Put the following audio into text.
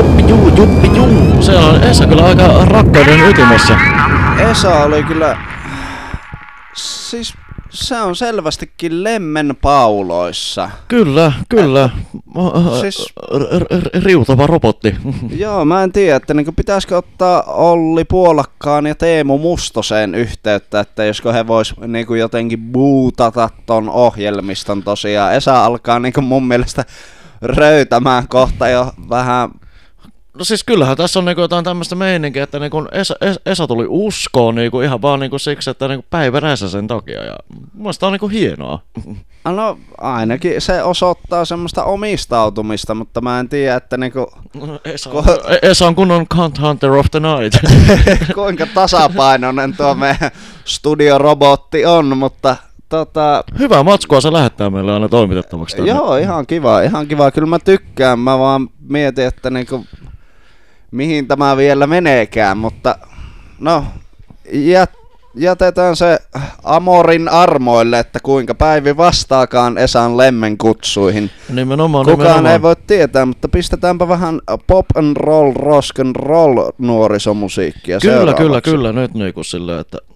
Juppi juu. Se on Esa kyllä aika rakkauden ytimessä. Esa oli kyllä... Siis se on selvästikin lemmen pauloissa. Kyllä. Siis... Riutava robotti. Joo, mä en tiedä, että niin pitäisikö ottaa Olli Puolakkaan ja Teemu Mustoseen yhteyttä, että josko he vois niin jotenkin buutata ton ohjelmiston tosiaan. Esa alkaa niin mun mielestä röytämään kohta jo vähän... No siis kyllähän tässä on niinku jotain tämmöistä meininkiä, että niinku Esa tuli uskoon niinku ihan vaan niinku siksi, että niinku Päivä Räsäsen takia. Ja mun mielestä on niinku hienoa. No ainakin se osoittaa semmoista omistautumista, mutta mä en tiedä, että niinku... Esa on kunnon Cunt Hunter of the Night. Kuinka tasapainoinen tuo meidän studiorobotti on, mutta... Hyvää matskua se lähettää meille aina toimitettavaksi tänne. Joo, ihan kiva. Kyllä mä tykkään, mä vaan mietin, että niinku... Mihin tämä vielä meneekään, mutta... No... Jätetään se Amorin armoille, että kuinka Päivi vastaakaan Esan lemmen kutsuihin. Kukaan ei voi tietää, mutta pistetäänpä vähän pop and roll, rock and roll nuorisomusiikkia Kyllä, nyt niinku silleen, että